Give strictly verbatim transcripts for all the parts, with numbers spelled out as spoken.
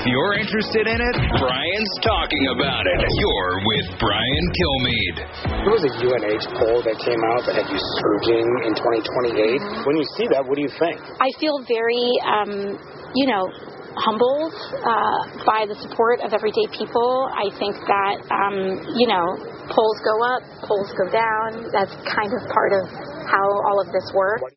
you're interested in it, Brian's talking about it. You're with Brian Kilmeade. There was a U N H poll that came out that had you surging in twenty twenty-eight. When you see that, what do you think? I feel very, um, you know, humbled uh, by the support of everyday people. I think that, um, you know, polls go up, polls go down. That's kind of part of how all of this works.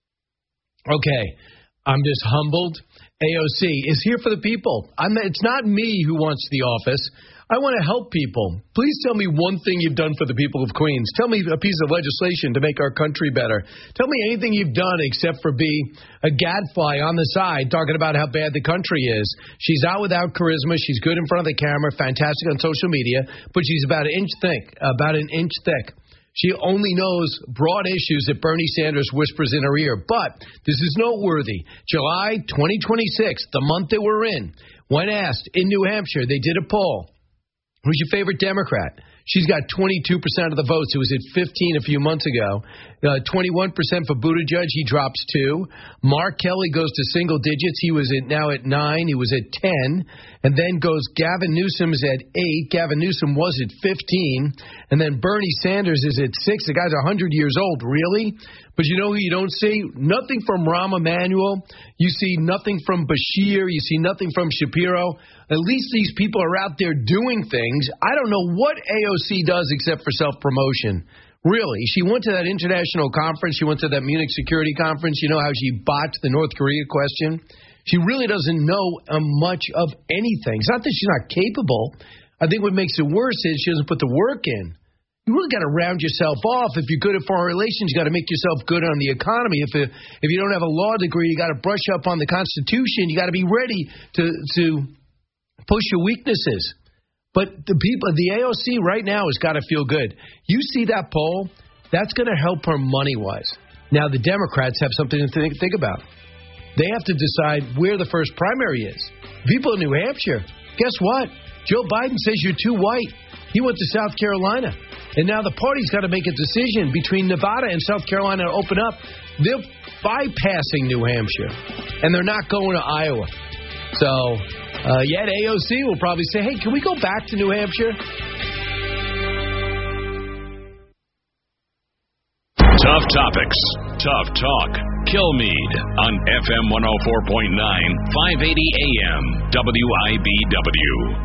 Okay, I'm just humbled. A O C is here for the people. I'm, it's not me who wants the office. I want to help people. Please tell me one thing you've done for the people of Queens. Tell me a piece of legislation to make our country better. Tell me anything you've done except for be a gadfly on the side talking about how bad the country is. She's out without charisma. She's good in front of the camera, fantastic on social media, but she's about an inch thick, about an inch thick. She only knows broad issues that Bernie Sanders whispers in her ear. But this is noteworthy. July twenty twenty-six, the month that we're in, when asked in New Hampshire, they did a poll. Who's your favorite Democrat? She's got twenty-two percent of the votes. It was at fifteen a few months ago. Uh, twenty-one percent for Buttigieg. He drops two. Mark Kelly goes to single digits. He was at now at nine. He was at ten. And then goes Gavin Newsom is at eight. Gavin Newsom was at fifteen. And then Bernie Sanders is at six. The guy's one hundred years old. Really? But you know who you don't see? Nothing from Rahm Emanuel. You see nothing from Bashir. You see nothing from Shapiro. At least these people are out there doing things. I don't know what A O C does except for self-promotion. Really. She went to that international conference. She went to that Munich Security Conference. You know how she botched the North Korea question? She really doesn't know um, much of anything. It's not that she's not capable. I think what makes it worse is she doesn't put the work in. You really got to round yourself off. If you're good at foreign relations, you got to make yourself good on the economy. If it, if you don't have a law degree, you got to brush up on the Constitution. You got to be ready to to push your weaknesses. But the people, the A O C right now has got to feel good. You see that poll? That's going to help her money-wise. Now, the Democrats have something to think, think about. They have to decide where the first primary is. People in New Hampshire, guess what? Joe Biden says you're too white. He went to South Carolina. And now the party's got to make a decision between Nevada and South Carolina to open up. They're bypassing New Hampshire, and they're not going to Iowa. So, uh, yet A O C will probably say, hey, can we go back to New Hampshire? Tough topics, tough talk. Kilmeade on F M one oh four point nine, five eighty A M, W I B W.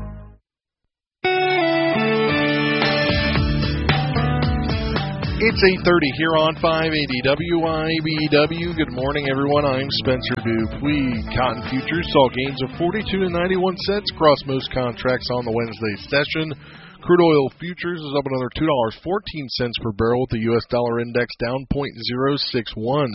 It's eight thirty here on five eighty W I B W. Good morning, everyone. I'm Spencer Dupuis. Cotton futures saw gains of forty-two and ninety-one cents across most contracts on the Wednesday session. Crude oil futures is up another two dollars and fourteen cents per barrel, with the U S dollar index down zero point zero six one.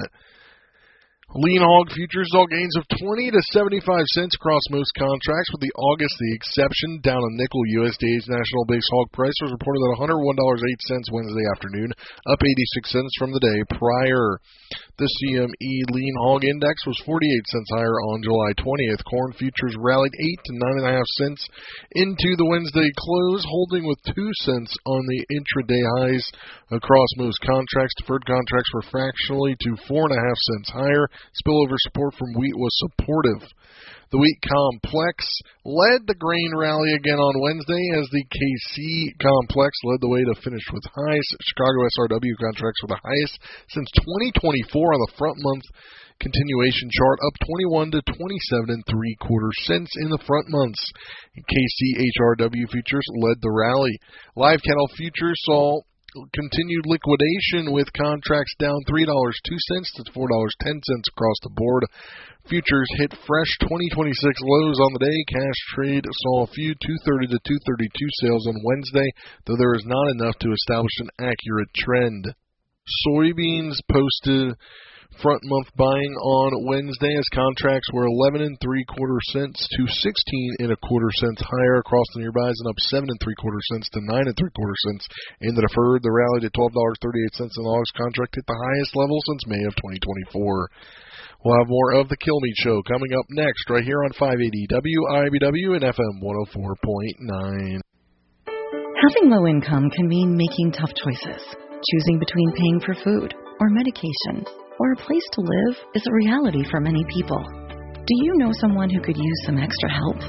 Lean hog futures saw gains of twenty to seventy-five cents across most contracts, with the August the exception. Down a nickel. U S D A's national base hog price was reported at one hundred one dollars and eight cents Wednesday afternoon, up eighty-six cents from the day prior. The C M E lean hog index was forty-eight cents higher on July twentieth. Corn futures rallied eight to nine and a half cents into the Wednesday close, holding with two cents on the intraday highs across most contracts. Deferred contracts were fractionally to four and a half cents higher. Spillover support from wheat was supportive. The wheat complex led the grain rally again on Wednesday as the K C complex led the way to finish with highs. Chicago S R W contracts were the highest since twenty twenty-four on the front month continuation chart, up twenty-one to twenty-seven and three quarter cents in the front months. K C H R W futures led the rally. Live cattle futures saw continued liquidation, with contracts down three dollars and two cents to four dollars and ten cents across the board. Futures hit fresh twenty twenty-six lows on the day. Cash trade saw a few two thirty to two thirty-two sales on Wednesday, though there is not enough to establish an accurate trend. Soybeans posted front month buying on Wednesday as contracts were eleven and three quarter cents to sixteen and a quarter cents higher across the nearbys, and up seven and three quarter cents to nine and three quarter cents in the deferred. The rally to twelve dollars and thirty-eight cents in the August contract hit the highest level since May of twenty twenty-four. We'll have more of the Kilmeade Show coming up next right here on five eighty W I B W and F M one oh four point nine. Having low income can mean making tough choices. Choosing between paying for food or medication or a place to live is a reality for many people. Do you know someone who could use some extra help?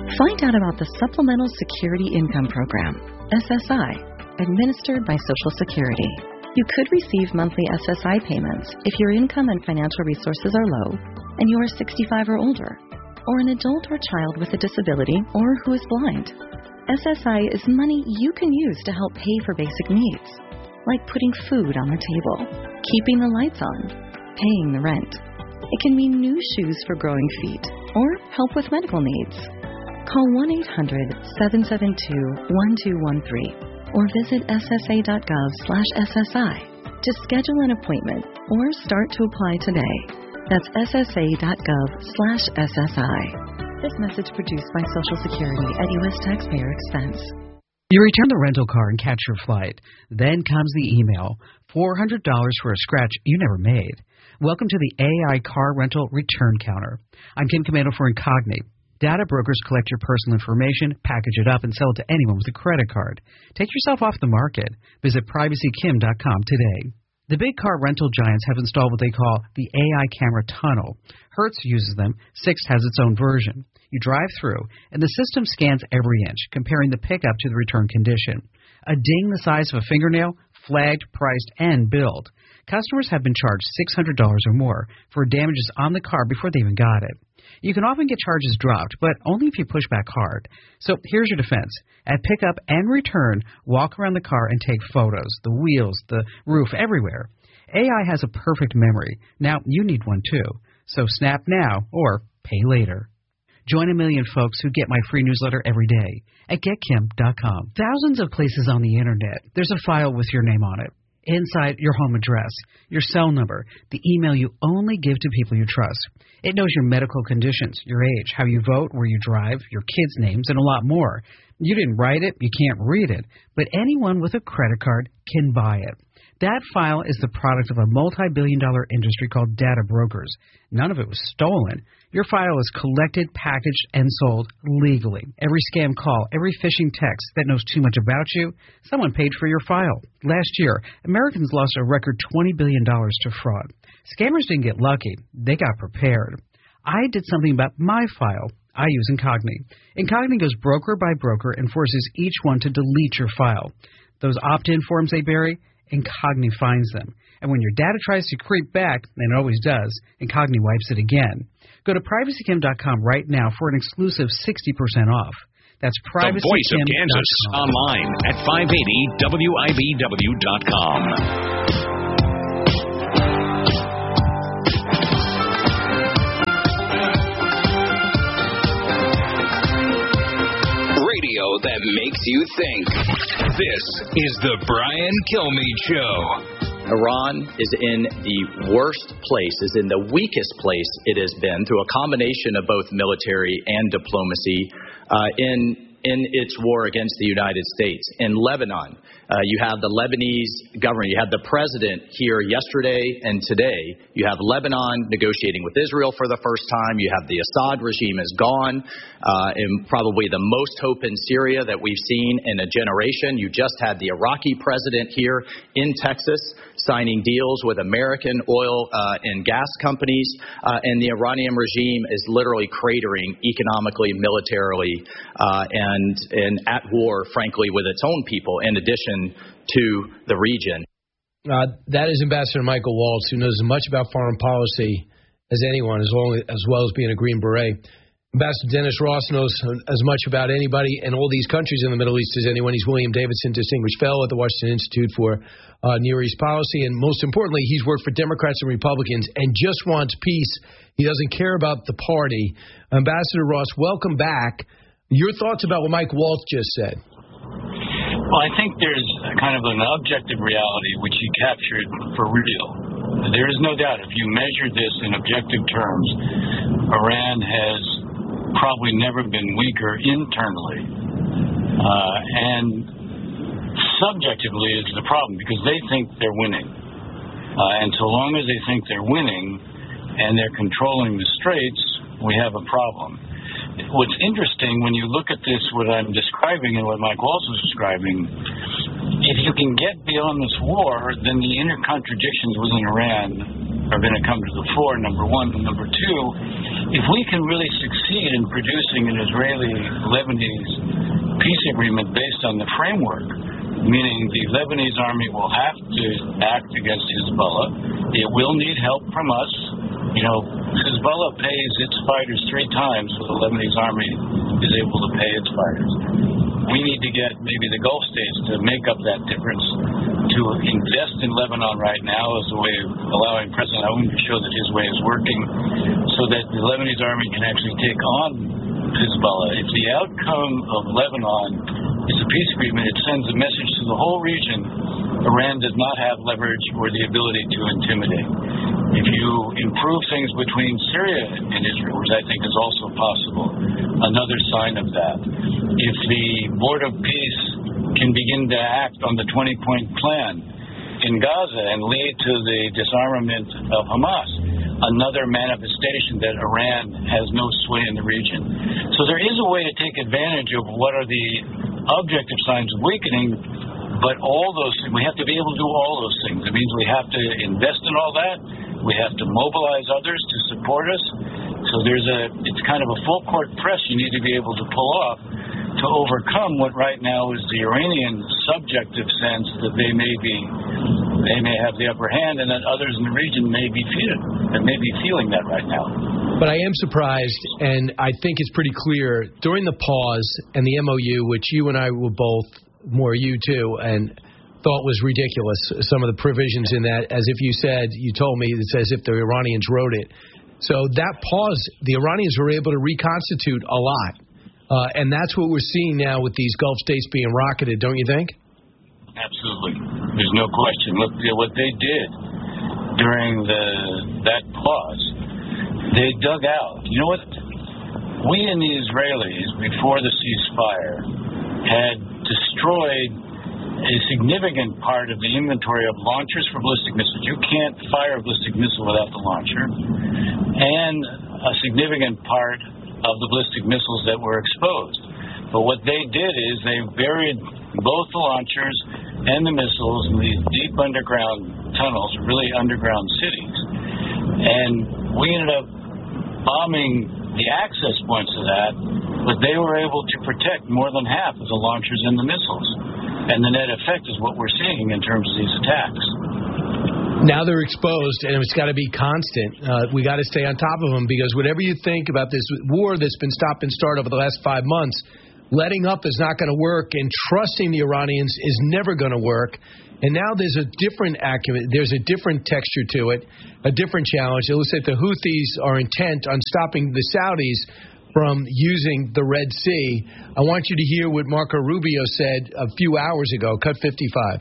Find out about the Supplemental Security Income Program, S S I, administered by Social Security. You could receive monthly S S I payments if your income and financial resources are low and you are sixty-five or older, or an adult or child with a disability or who is blind. S S I is money you can use to help pay for basic needs, like putting food on the table, keeping the lights on, paying the rent. It can mean new shoes for growing feet or help with medical needs. Call one eight hundred, seven seven two, one two one three or visit S S A dot gov slash S S I to schedule an appointment or start to apply today. That's S S A dot gov slash S S I. This message produced by Social Security at U S taxpayer expense. You return the rental car and catch your flight. Then comes the email, four hundred dollars for a scratch you never made. Welcome to the A I Car Rental Return Counter. I'm Kim Commando for Incogni. Data brokers collect your personal information, package it up, and sell it to anyone with a credit card. Take yourself off the market. Visit privacy kim dot com today. The big car rental giants have installed what they call the A I camera tunnel. Hertz uses them. Sixt has its own version. You drive through, and the system scans every inch, comparing the pickup to the return condition. A ding the size of a fingernail, flagged, priced, and billed. Customers have been charged six hundred dollars or more for damages on the car before they even got it. You can often get charges dropped, but only if you push back hard. So here's your defense. At pickup and return, walk around the car and take photos, the wheels, the roof, everywhere. A I has a perfect memory. Now you need one too. So snap now or pay later. Join a million folks who get my free newsletter every day at get kim dot com. Thousands of places on the Internet. There's a file with your name on it. Inside, your home address, your cell number, the email you only give to people you trust. It knows your medical conditions, your age, how you vote, where you drive, your kids' names, and a lot more. You didn't write it, you can't read it, but anyone with a credit card can buy it. That file is the product of a multi-billion dollar industry called data brokers. None of it was stolen. Your file is collected, packaged, and sold legally. Every scam call, every phishing text that knows too much about you, someone paid for your file. Last year, Americans lost a record twenty billion dollars to fraud. Scammers didn't get lucky. They got prepared. I did something about my file. I use Incogni. Incogni goes broker by broker and forces each one to delete your file. Those opt-in forms they bury, Incogni finds them. And when your data tries to creep back, and it always does, Incogni wipes it again. Go to privacy kim dot com right now for an exclusive sixty percent off. That's privacy kim dot com. The Voice of Kansas, online at five eighty W I B W dot com. Radio that makes you think. This is the Brian Kilmeade Show. Iran is in the worst place, is in the weakest place it has been through a combination of both military and diplomacy uh, in in its war against the United States. In Lebanon, uh, you have the Lebanese government. You have the president here yesterday and today. You have Lebanon negotiating with Israel for the first time. You have the Assad regime is gone, uh, and probably the most hope in Syria that we've seen in a generation. You just had the Iraqi president here in Texas signing deals with American oil uh, and gas companies, uh, and the Iranian regime is literally cratering economically, militarily, uh, and, and at war, frankly, with its own people, in addition to the region. Uh, that is Ambassador Michael Waltz, who knows as much about foreign policy as anyone, as, long, as well as being a Green Beret. Ambassador Dennis Ross knows as much about anybody in all these countries in the Middle East as anyone. He's William Davidson Distinguished Fellow at the Washington Institute for uh, Near East Policy. And most importantly, he's worked for Democrats and Republicans and just wants peace. He doesn't care about the party. Ambassador Ross, welcome back. Your thoughts about what Mike Waltz just said? Well, I think there's kind of an objective reality which he captured for real. There is no doubt if you measure this in objective terms, Iran has probably never been weaker internally. Uh, and subjectively is the problem because they think they're winning. Uh, and so long as they think they're winning and they're controlling the straits, we have a problem. What's interesting when you look at this, what I'm describing and what Mike Waltz was describing, if you can get beyond this war, then the inner contradictions within Iran are going to come to the fore, number one. And number two, if we can really succeed in producing an Israeli-Lebanese peace agreement based on the framework, meaning the Lebanese army will have to act against Hezbollah, it will need help from us. You know, Hezbollah pays its fighters three times what the Lebanese army is able to pay its fighters. We need to get maybe the Gulf states to make up that difference, to invest in Lebanon right now as a way of allowing President Aoun to show that his way is working, so that the Lebanese army can actually take on Hezbollah. If the outcome of Lebanon is a peace agreement, it sends a message to the whole region: Iran does not have leverage or the ability to intimidate. If you improve things between Syria and Israel, which I think is also possible, another sign of that. If the Board of Peace can begin to act on the twenty-point plan in Gaza and lead to the disarmament of Hamas, another manifestation that Iran has no sway in the region. So there is a way to take advantage of what are the objective signs of weakening, but all those things, we have to be able to do all those things. It means we have to invest in all that. We have to mobilize others to support us. So there's a, it's kind of a full court press you need to be able to pull off to overcome what right now is the Iranian subjective sense that they may be, they may have the upper hand, and that others in the region may be feeling, that may be feeling that right now. But I am surprised, and I think it's pretty clear during the pause and the M O U, which you and I were both, more you too, and thought was ridiculous, some of the provisions in that, as if you said, you told me, it's as if the Iranians wrote it. So that pause, the Iranians were able to reconstitute a lot. Uh, and that's what we're seeing now with these Gulf states being rocketed, don't you think? Absolutely. There's no question. Look, what they did during the that pause, they dug out. You know what? We and the Israelis, before the ceasefire, had destroyed a significant part of the inventory of launchers for ballistic missiles. You can't fire a ballistic missile without the launcher. And a significant part of the ballistic missiles that were exposed. But what they did is they buried both the launchers and the missiles in these deep underground tunnels, really underground cities. And we ended up bombing the access points to that, but they were able to protect more than half of the launchers and the missiles. And the net effect is what we're seeing in terms of these attacks. Now they're exposed, and it's got to be constant. Uh, we got to stay on top of them, because whatever you think about this war that's been stop and start over the last five months, letting up is not going to work, and trusting the Iranians is never going to work. And now there's a different acumen, there's a different texture to it, a different challenge. It looks like the Houthis are intent on stopping the Saudis from using the Red Sea. I want you to hear what Marco Rubio said a few hours ago. Cut fifty-five.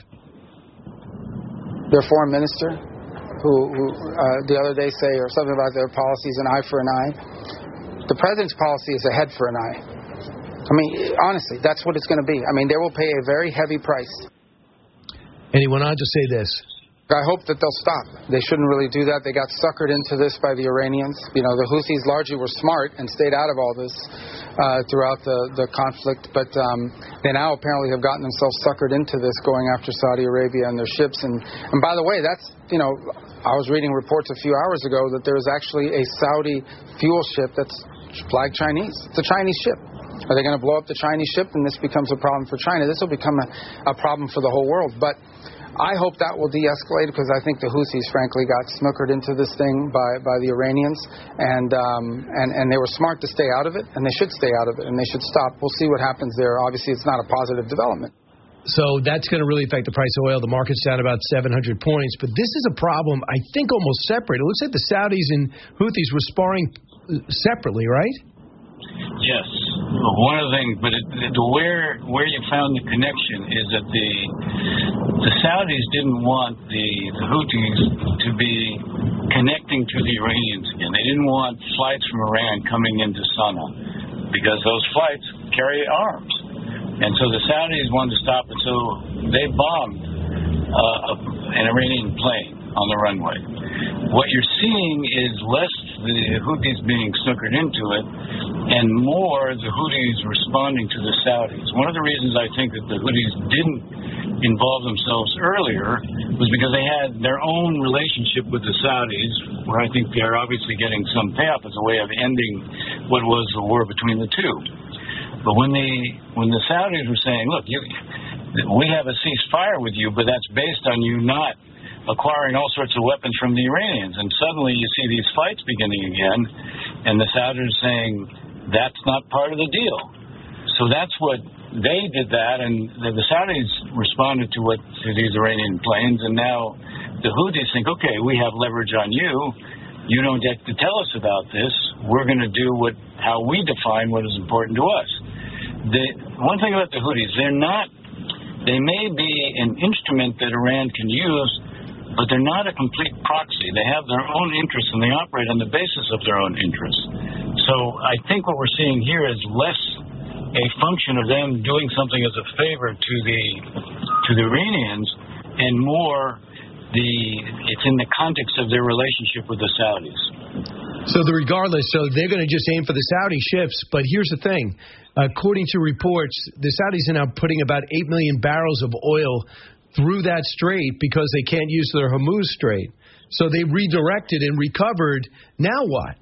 Their foreign minister, who, who uh, the other day say or something about their policy is an eye for an eye. The president's policy is a head for an eye. I mean, honestly, that's what it's going to be. I mean, they will pay a very heavy price. And he went on to say this. I hope that they'll stop. They shouldn't really do that. They got suckered into this by the Iranians. You know, the Houthis largely were smart and stayed out of all this uh, throughout the, the conflict. But um, they now apparently have gotten themselves suckered into this, going after Saudi Arabia and their ships. And, and by the way, that's, you know, I was reading reports a few hours ago that there is actually a Saudi fuel ship that's flagged Chinese. It's a Chinese ship. Are they going to blow up the Chinese ship and this becomes a problem for China? This will become a, a problem for the whole world. But I hope that will de-escalate, because I think the Houthis, frankly, got snookered into this thing by, by the Iranians, and, um, and and they were smart to stay out of it, and they should stay out of it, and they should stop. We'll see what happens there. Obviously, it's not a positive development. So that's going to really affect the price of oil. The market's down about seven hundred points, but this is a problem, I think, almost separate. It looks like the Saudis and Houthis were sparring separately, right? Yes, one of the things, but it, the, where where you found the connection is that the the Saudis didn't want the, the Houthis to be connecting to the Iranians again. They didn't want flights from Iran coming into Sana'a, because those flights carry arms, and so the Saudis wanted to stop it. So they bombed uh, an Iranian plane on the runway. What you're seeing is less the Houthis being snookered into it, and more the Houthis responding to the Saudis. One of the reasons I think that the Houthis didn't involve themselves earlier was because they had their own relationship with the Saudis, where I think they're obviously getting some payoff as a way of ending what was the war between the two. But when the when the Saudis were saying, look, you, we have a ceasefire with you, but that's based on you not acquiring all sorts of weapons from the Iranians, and suddenly you see these fights beginning again, and the Saudis are saying that's not part of the deal. So that's what they did that, and the, the Saudis responded to what to these Iranian planes, and now the Houthis think, okay, we have leverage on you. You don't get to tell us about this. We're going to do what how we define what is important to us. The one thing about the Houthis, they're not. They may be an instrument that Iran can use, but they're not a complete proxy. They have their own interests, and they operate on the basis of their own interests. So I think what we're seeing here is less a function of them doing something as a favor to the to the Iranians, and more the it's in the context of their relationship with the Saudis. So the regardless, so they're going to just aim for the Saudi ships. But here's the thing. According to reports, the Saudis are now putting about eight million barrels of oil through that strait because they can't use their Hormuz Strait. So they redirected and recovered. Now what?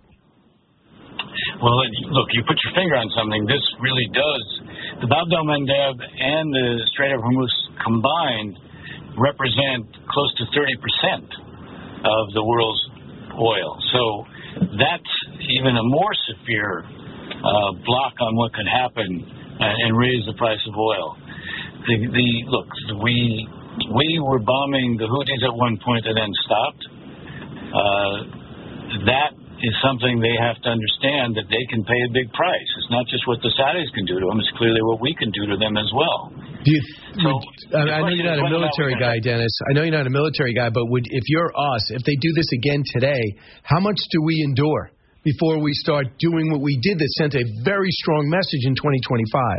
Well, look, you put your finger on something. This really does. The Bab el-Mandeb and the Strait of Hormuz combined represent close to thirty percent of the world's oil. So that's even a more severe uh, block on what could happen uh, and raise the price of oil. The, the look, we we were bombing the Houthis at one point and then stopped. Uh, that is something they have to understand, that they can pay a big price. It's not just what the Saudis can do to them, it's clearly what we can do to them as well. Do you, so, would, I know you're not a military guy, Dennis. I know you're not a military guy, but would if you're us, if they do this again today, how much do we endure before we start doing what we did that sent a very strong message in twenty twenty-five?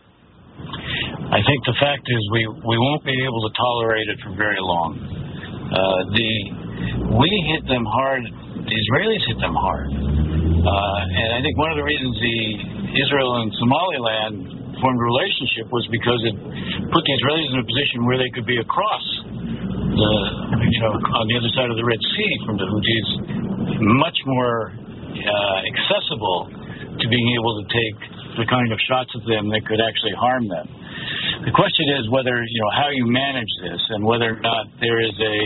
I think the fact is we, we won't be able to tolerate it for very long. Uh, the we hit them hard. The Israelis hit them hard. Uh, and I think one of the reasons the Israel and Somaliland formed a relationship was because it put the Israelis in a position where they could be across the, you know, on the other side of the Red Sea from the Houthis, much more uh, accessible to being able to take the kind of shots at them that could actually harm them. The question is whether, you know, how you manage this, and whether or not there is a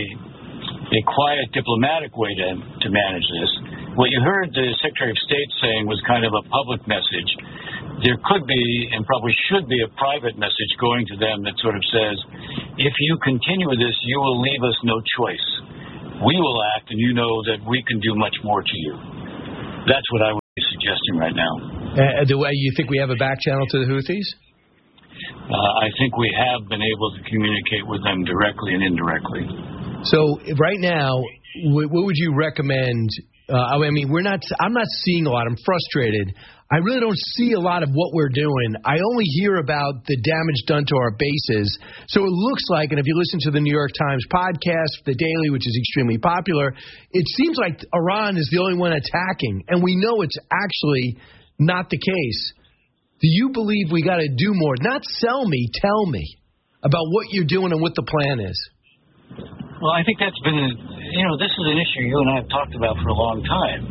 a quiet diplomatic way to to manage this. What you heard the Secretary of State saying was kind of a public message. There could be, and probably should be, a private message going to them that sort of says, if you continue with this, you will leave us no choice. We will act, and you know that we can do much more to you. That's what I would be suggesting right now. Uh, the way you think we have a back channel to the Houthis? Uh, I think we have been able to communicate with them directly and indirectly. So right now, what would you recommend? Uh, I mean, we're not. I'm not seeing a lot. I'm frustrated. I really don't see a lot of what we're doing. I only hear about the damage done to our bases. So it looks like, and if you listen to the New York Times podcast, The Daily, which is extremely popular, it seems like Iran is the only one attacking, and we know it's actually not the case. Do you believe we got to do more? Not sell me, tell me about what you're doing and what the plan is. Well, I think that's been, you know, this is an issue you and I have talked about for a long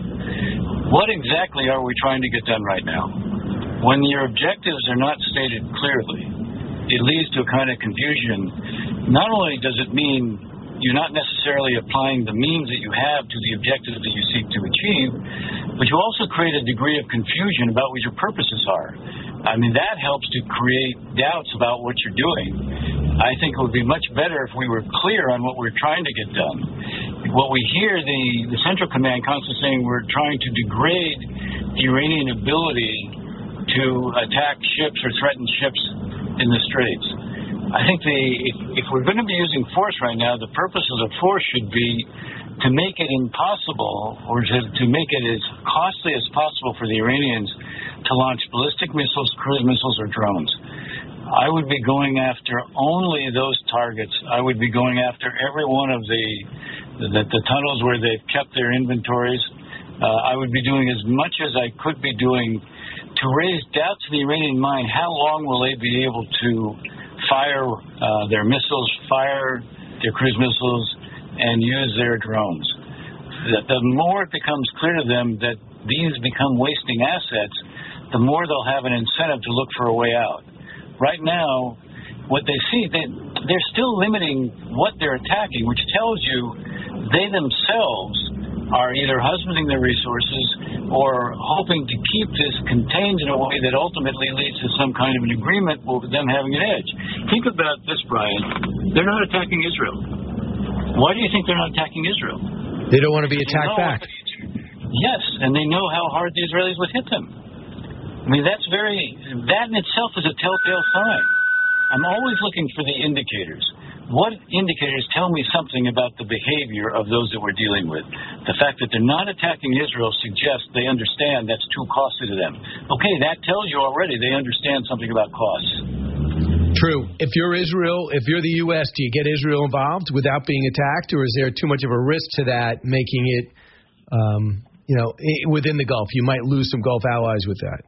time. What exactly are we trying to get done right now? When your objectives are not stated clearly, it leads to a kind of confusion. Not only does it mean you're not necessarily applying the means that you have to the objectives that you seek to achieve, but you also create a degree of confusion about what your purposes are. I mean, that helps to create doubts about what you're doing. I think it would be much better if we were clear on what we're trying to get done. What we hear the, the Central Command constantly saying we're trying to degrade the Iranian ability to attack ships or threaten ships in the Straits. I think the if, if we're going to be using force right now, the purpose of the force should be to make it impossible, or to, to make it as costly as possible for the Iranians to launch ballistic missiles, cruise missiles, or drones. I would be going after only those targets. I would be going after every one of the the, the tunnels where they've kept their inventories. Uh, I would be doing as much as I could be doing to raise doubts in the Iranian mind, how long will they be able to fire uh, their missiles, fire their cruise missiles, and use their drones? The, the more it becomes clear to them that these become wasting assets, the more they'll have an incentive to look for a way out. Right now, what they see, they, they're still limiting what they're attacking, which tells you they themselves are either husbanding their resources or hoping to keep this contained in a way that ultimately leads to some kind of an agreement with them having an edge. Think about this, Brian. They're not attacking Israel. Why do you think they're not attacking Israel? They don't want to be attacked back. Yes, and they know how hard the Israelis would hit them. I mean, that's very, that in itself is a telltale sign. I'm always looking for the indicators. What indicators tell me something about the behavior of those that we're dealing with? The fact that they're not attacking Israel suggests they understand that's too costly to them. Okay, that tells you already they understand something about costs. True. If you're Israel, if you're the U S, do you get Israel involved without being attacked, or is there too much of a risk to that, making it, um, you know, within the Gulf? You might lose some Gulf allies with that.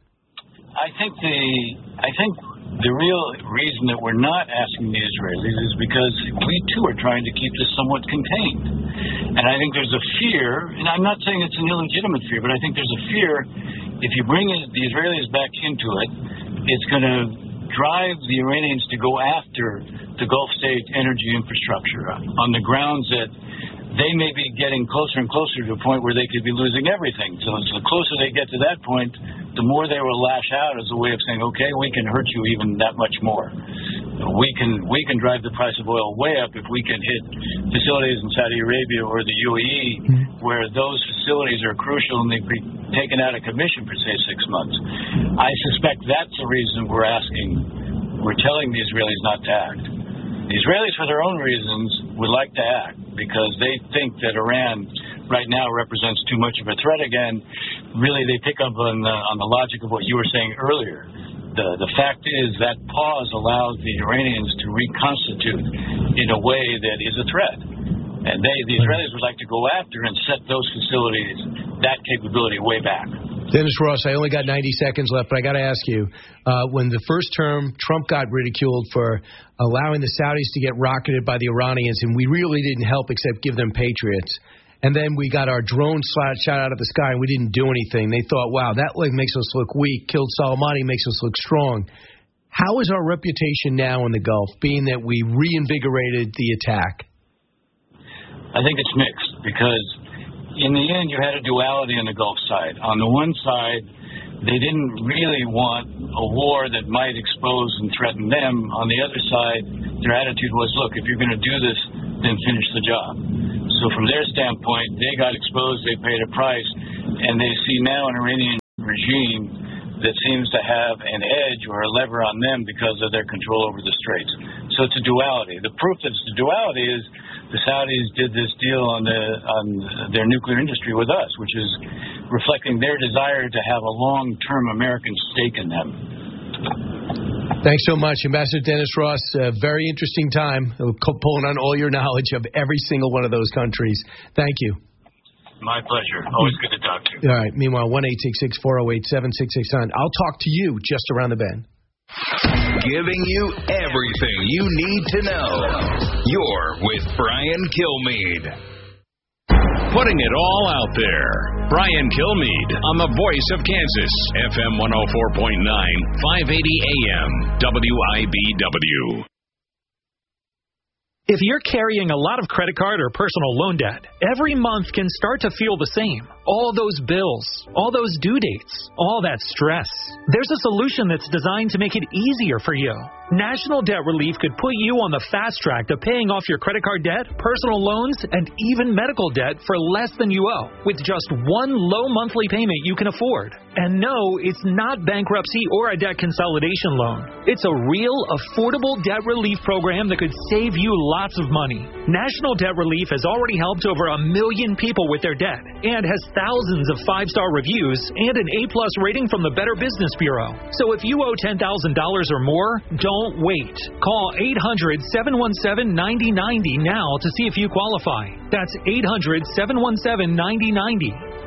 I think the, I think the real reason that we're not asking the Israelis is because we too are trying to keep this somewhat contained. And I think there's a fear, and I'm not saying it's an illegitimate fear, but I think there's a fear if you bring the Israelis back into it, it's going to drive the Iranians to go after the Gulf state energy infrastructure on the grounds that they may be getting closer and closer to a point where they could be losing everything. So the closer they get to that point, the more they will lash out as a way of saying, okay, we can hurt you even that much more. We can we can drive the price of oil way up if we can hit facilities in Saudi Arabia or the U A E where those facilities are crucial and they've been taken out of commission for, say, six months. I suspect that's the reason we're asking, we're telling the Israelis not to act. The Israelis, for their own reasons, would like to act because they think that Iran right now represents too much of a threat again. Really, they pick up on the, on the logic of what you were saying earlier. The, the fact is that pause allows the Iranians to reconstitute in a way that is a threat. And they, the Israelis would like to go after and set those facilities, that capability way back. Dennis Ross, I only got ninety seconds left, but I got to ask you, uh, when the first term, Trump got ridiculed for allowing the Saudis to get rocketed by the Iranians, and we really didn't help except give them Patriots. And then we got our drone shot out of the sky, and we didn't do anything. They thought, wow, that like makes us look weak. Killed Soleimani makes us look strong. How is our reputation now in the Gulf, being that we reinvigorated the attack? I think it's mixed, because in the end you had a duality on the Gulf side. On the one side, they didn't really want a war that might expose and threaten them. On the other side, their attitude was, look, if you're going to do this, then finish the job. So from their standpoint, they got exposed, they paid a price, and they see now an Iranian regime that seems to have an edge or a lever on them because of their control over the Straits. So it's a duality. The proof that it's a duality is the Saudis did this deal on the on their nuclear industry with us, which is reflecting their desire to have a long-term American stake in them. Thanks so much, Ambassador Dennis Ross. A very interesting time, pulling on all your knowledge of every single one of those countries. Thank you. My pleasure. Always good to talk to you. All right. Meanwhile, one eight six six, four oh eight, seven six six nine. I'll talk to you just around the bend. Giving you everything you need to know. You're with Brian Kilmeade. Putting it all out there. Brian Kilmeade on the Voice of Kansas. F M one oh four point nine, five eighty A M, W I B W. If you're carrying a lot of credit card or personal loan debt, every month can start to feel the same. All those bills, all those due dates, all that stress. There's a solution that's designed to make it easier for you. National Debt Relief could put you on the fast track to paying off your credit card debt, personal loans, and even medical debt for less than you owe, with just one low monthly payment you can afford. And no, it's not bankruptcy or a debt consolidation loan. It's a real, affordable debt relief program that could save you lots of money. National Debt Relief has already helped over a million people with their debt and has thousands of five-star reviews and an A-plus rating from the Better Business Bureau. So if you owe ten thousand dollars or more, don't wait. Call eight hundred, seven one seven, nine oh nine oh now to see if you qualify. That's eight hundred, seven one seven, nine oh nine oh.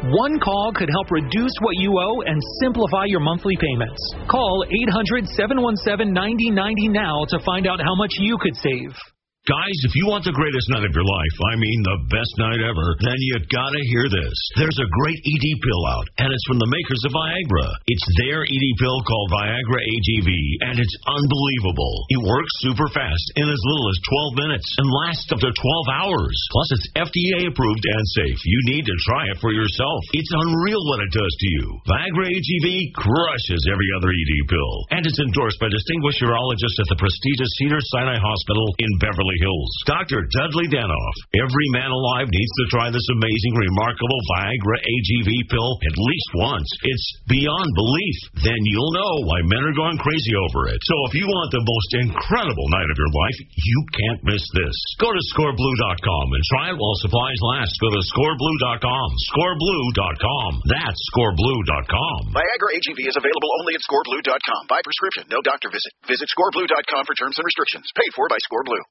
One call could help reduce what you owe and simplify your monthly payments. Call eight hundred, seven one seven, nine zero nine zero now to find out how much you could save. Guys, if you want the greatest night of your life, I mean the best night ever, then you gotta hear this. There's a great E D pill out, and it's from the makers of Viagra. It's their E D pill called Viagra A G V, and it's unbelievable. It works super fast in as little as twelve minutes and lasts up to twelve hours. Plus, it's F D A approved and safe. You need to try it for yourself. It's unreal what it does to you. Viagra A G V crushes every other E D pill, and it's endorsed by distinguished urologists at the prestigious Cedars-Sinai Hospital in Beverly Hills. Doctor Dudley Danoff. Every man alive needs to try this amazing, remarkable Viagra A G V pill at least once. It's beyond belief. Then you'll know why men are going crazy over it. So if you want the most incredible night of your life, you can't miss this. Go to score blue dot com and try it while supplies last. Go to score blue dot com. score blue dot com. That's score blue dot com. Viagra A G V is available only at score blue dot com. By prescription, no doctor visit. Visit score blue dot com for terms and restrictions. Paid for by ScoreBlue.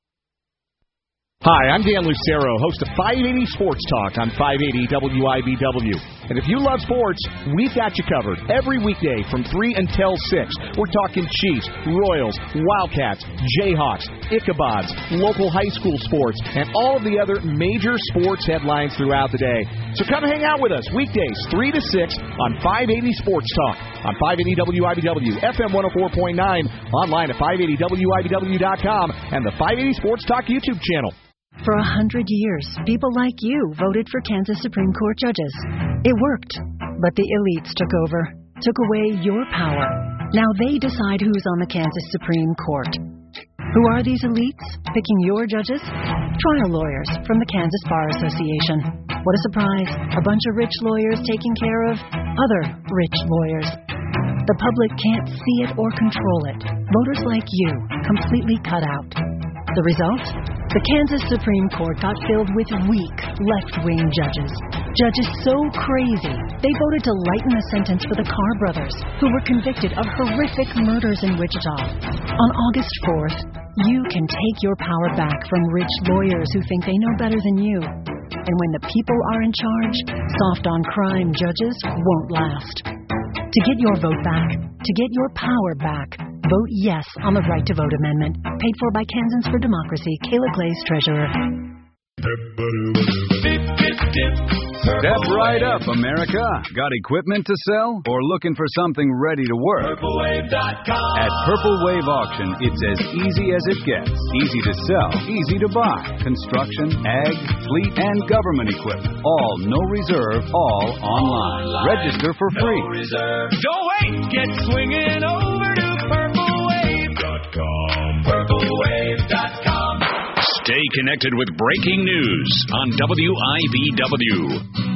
Hi, I'm Dan Lucero, host of five eighty Sports Talk on five eighty W I B W. And if you love sports, we've got you covered every weekday from three until six. We're talking Chiefs, Royals, Wildcats, Jayhawks, Ichabods, local high school sports, and all of the other major sports headlines throughout the day. So come hang out with us weekdays three to six on five eighty Sports Talk on five eighty W I B W, F M one oh four point nine, online at five eighty W I B W dot com, and the five eighty Sports Talk YouTube channel. For a hundred years, people like you voted for Kansas Supreme Court judges. It worked, but the elites took over, took away your power. Now they decide who's on the Kansas Supreme Court. Who are these elites picking your judges? Trial lawyers from the Kansas Bar Association. What a surprise, a bunch of rich lawyers taking care of other rich lawyers. The public can't see it or control it. Voters like you, completely cut out. The result? The Kansas Supreme Court got filled with weak, left-wing judges. Judges so crazy, they voted to lighten the sentence for the Carr brothers, who were convicted of horrific murders in Wichita. On August fourth, you can take your power back from rich lawyers who think they know better than you. And when the people are in charge, soft-on-crime judges won't last. To get your vote back, to get your power back, vote yes on the Right to Vote Amendment. Paid for by Kansans for Democracy. Kayla Glaze, Treasurer. Step right up, America. Got equipment to sell or looking for something ready to work? Purple Wave dot com. At Purple Wave Auction, it's as easy as it gets. Easy to sell, easy to buy. Construction, ag, fleet, and government equipment. All no reserve, all online. online. Register for free. No reserve. Don't wait. Get swinging over to Purple Wave dot com. Purple Wave dot com. Stay connected with breaking news on W I B W.